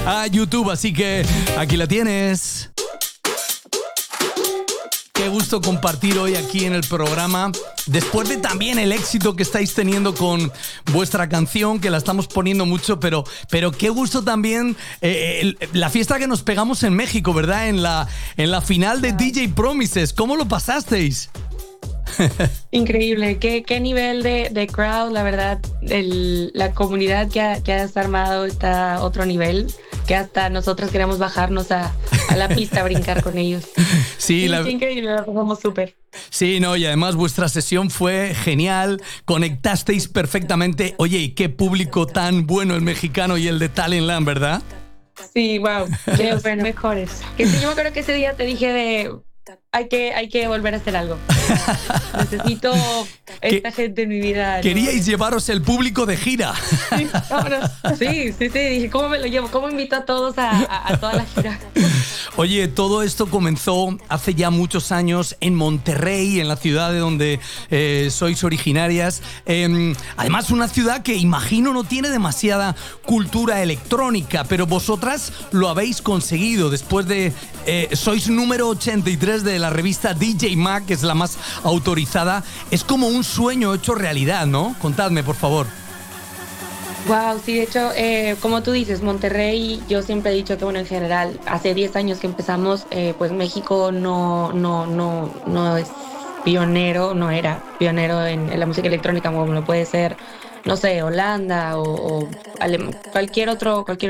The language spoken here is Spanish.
a YouTube. Así que aquí la tienes. Qué gusto compartir hoy aquí en el programa. Después de también el éxito que estáis teniendo con vuestra canción, que la estamos poniendo mucho, pero qué gusto también la fiesta que nos pegamos en México, ¿verdad? En la final de DJ Promises. ¿Cómo lo pasasteis? Increíble, qué nivel de crowd, la verdad, la comunidad que has armado está a otro nivel, que hasta nosotros queremos bajarnos a la pista a brincar con ellos. Sí, qué increíble, la pasamos súper. Sí, no, y además vuestra sesión fue genial, conectasteis perfectamente. Oye, y qué público tan bueno el mexicano y el de Talentland, ¿verdad? Sí, wow, de los mejores. Que sí, yo me acuerdo que ese día te dije hay que volver a hacer algo. Necesito esta gente en mi vida. Queríais llevaros el público de gira. Sí, vámonos. Sí. Dije, ¿cómo me lo llevo? ¿Cómo invito a todos a toda la gira? Oye, todo esto comenzó hace ya muchos años en Monterrey, en la ciudad de donde sois originarias. Además, una ciudad que imagino no tiene demasiada cultura electrónica, pero vosotras lo habéis conseguido. Después de... sois número 83 de la revista DJ Mag, que es la más autorizada. Es como un sueño hecho realidad, ¿no? Contadme, por favor. Wow, sí, de hecho, como tú dices, Monterrey, yo siempre he dicho que, bueno, en general, hace 10 años que empezamos, pues México no es pionero, no era pionero en la música electrónica como lo puede ser, no sé, Holanda o cualquier otro